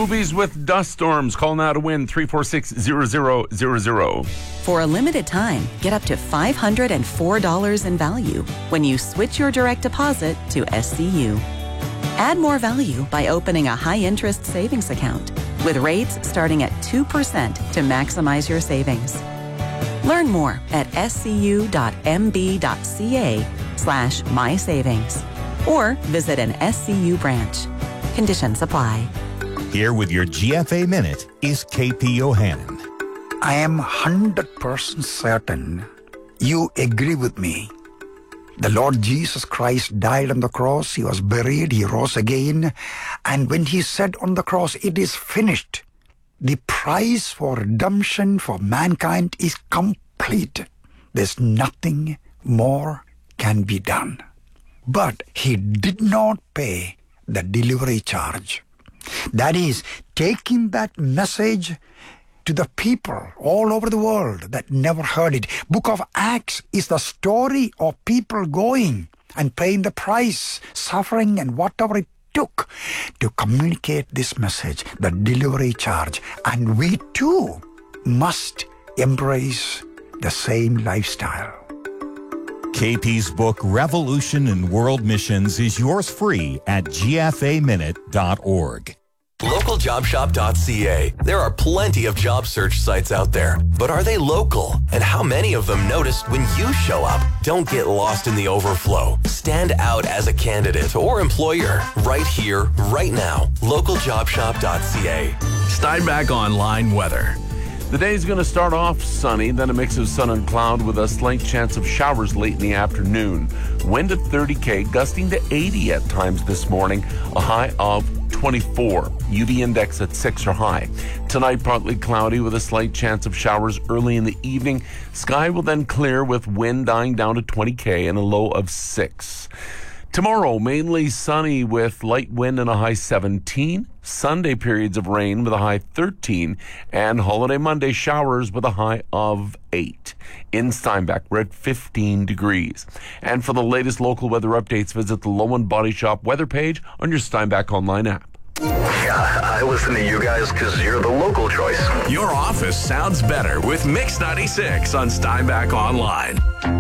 Movies with dust storms. Call now to win 346-0000. For a limited time, get up to $504 in value when you switch your direct deposit to SCU. Add more value by opening a high-interest savings account with rates starting at 2% to maximize your savings. Learn more at scu.mb.ca/mysavings or visit an SCU branch. Conditions apply. Here with your GFA Minute is KP Yohannan. I am 100% certain you agree with me. The Lord Jesus Christ died on the cross, he was buried, he rose again, and when he said on the cross, "It is finished," the price for redemption for mankind is complete. There's nothing more can be done. But he did not pay the delivery charge. That is, taking that message to the people all over the world that never heard it. Book of Acts is the story of people going and paying the price, suffering, and whatever it took to communicate this message, the delivery charge. And we too must embrace the same lifestyle. KP's book, Revolution in World Missions, is yours free at gfaminute.org. LocalJobShop.ca. There are plenty of job search sites out there, but are they local? And how many of them noticed when you show up? Don't get lost in the overflow. Stand out as a candidate or employer right here, right now. LocalJobShop.ca. Steinbach Online weather. The day's going to start off sunny, then a mix of sun and cloud with a slight chance of showers late in the afternoon. Wind at 30 km, gusting to 80 at times this morning, a high of 24. UV index at 6 or high. Tonight, partly cloudy with a slight chance of showers early in the evening. Sky will then clear with wind dying down to 20 km and a low of 6. Tomorrow, mainly sunny with light wind and a high 17. Sunday, periods of rain with a high 13. And holiday Monday, showers with a high of 8. In Steinbach, we're at 15 degrees. And for the latest local weather updates, visit the Lowen Body Shop weather page on your Steinbach Online app. Yeah, I listen to you guys because you're the local choice. Your office sounds better with Mix 96 on Steinbach Online.